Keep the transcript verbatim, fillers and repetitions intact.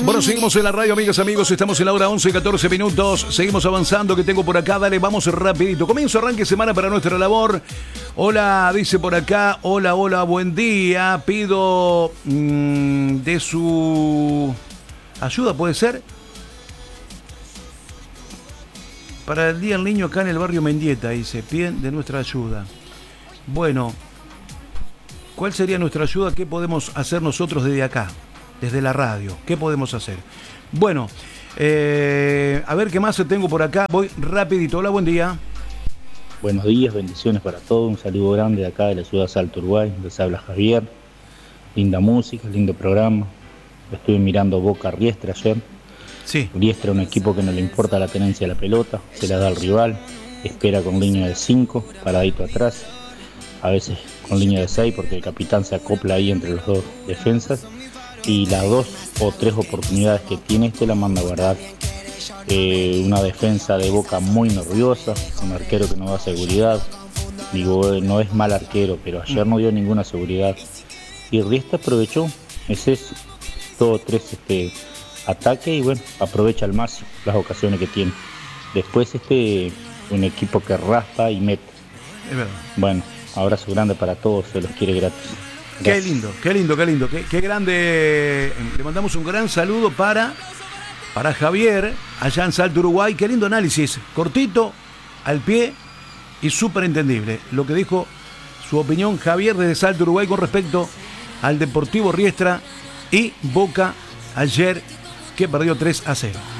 Bueno, seguimos en la radio, amigas, amigos. Estamos en la hora once, catorce minutos. Seguimos avanzando. Que tengo por acá? Dale, vamos rapidito. Comienzo, arranque semana para nuestra labor. Hola, dice por acá. Hola, hola, buen día. Pido mmm, de su ayuda, ¿puede ser? Para el Día del Niño acá en el barrio Mendieta, dice. Piden de nuestra ayuda. Bueno, ¿cuál sería nuestra ayuda? ¿Qué podemos hacer nosotros desde acá? Desde la radio, ¿qué podemos hacer? Bueno, eh, a ver qué más tengo por acá. Voy rapidito. Hola, buen día. Buenos días, bendiciones para todos. Un saludo grande de acá de la ciudad de Salto, Uruguay. Les habla Javier. Linda música, lindo programa. Estuve mirando Boca Riestra ayer. Sí. Riestra, un equipo que no le importa la tenencia de la pelota, se la da al rival, espera con línea de cinco, paradito atrás, a veces con línea de seis porque el capitán se acopla ahí entre los dos defensas. Y las dos o tres oportunidades que tiene este la manda a guardar. Eh, una defensa de Boca muy nerviosa, un arquero que no da seguridad. Digo, no es mal arquero, pero ayer no dio ninguna seguridad. Y Riestra aprovechó, es eso, dos o tres este, ataques y bueno, aprovecha al máximo las ocasiones que tiene. Después este, un equipo que raspa y mete. Es verdad. Bueno, abrazo grande para todos, se los quiere gratis. Qué lindo, qué lindo, qué lindo, qué, qué grande. Le mandamos un gran saludo para, para Javier, allá en Salto, Uruguay. Qué lindo análisis, cortito, al pie y súper entendible. Lo que dijo su opinión Javier desde Salto, Uruguay, con respecto al Deportivo Riestra y Boca ayer, que perdió tres a cero.